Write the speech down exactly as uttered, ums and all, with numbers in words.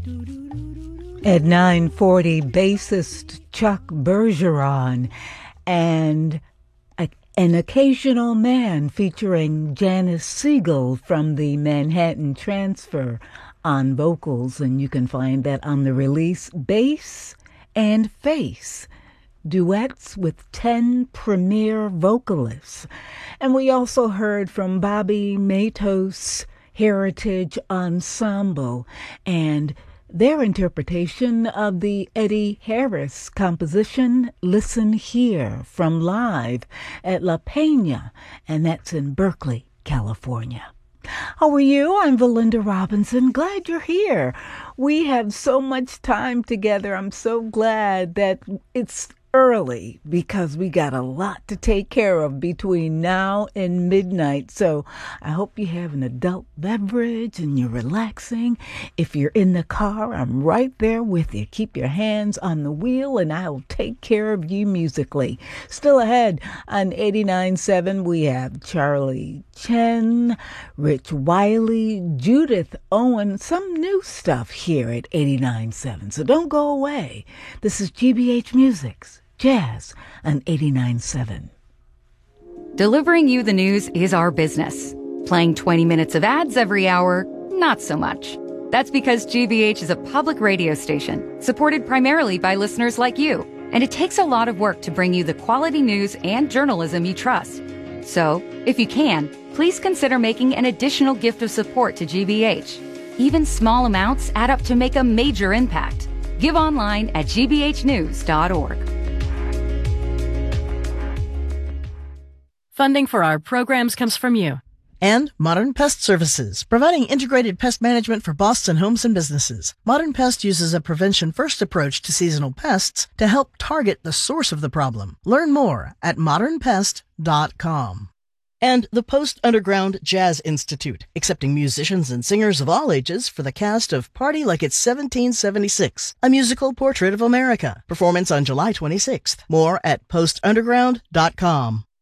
At nine forty, bassist Chuck Bergeron and a, An Occasional Man featuring Janice Siegel from the Manhattan Transfer on vocals, and you can find that on the release Bass and Face, duets with ten premier vocalists. And we also heard from Bobby Matos Heritage Ensemble and their interpretation of the Eddie Harris composition, Listen Here, from Live at La Peña, and that's in Berkeley, California. How are you? I'm Valinda Robinson. Glad you're here. We have so much time together. I'm so glad that it's early because we got a lot to take care of between now and midnight. So I hope you have an adult beverage and you're relaxing. If you're in the car, I'm right there with you. Keep your hands on the wheel and I'll take care of you musically. Still ahead on eighty-nine point seven, we have Charlie Chen, Rich Wiley, Judith Owen, some new stuff here at eighty-nine point seven. So don't go away. This is G B H Music's Jazz on eighty-nine point seven. Delivering you the news is our business. Playing twenty minutes of ads every hour, not so much. That's because G B H is a public radio station supported primarily by listeners like you. And it takes a lot of work to bring you the quality news and journalism you trust. So, if you can, please consider making an additional gift of support to G B H. Even small amounts add up to make a major impact. Give online at g b h news dot org. Funding for our programs comes from you. And Modern Pest Services, providing integrated pest management for Boston homes and businesses. Modern Pest uses a prevention-first approach to seasonal pests to help target the source of the problem. Learn more at modern pest dot com. And the Post Underground Jazz Institute, accepting musicians and singers of all ages for the cast of Party Like It's seventeen seventy-six, a musical portrait of America. Performance on July twenty-sixth. More at post underground dot com.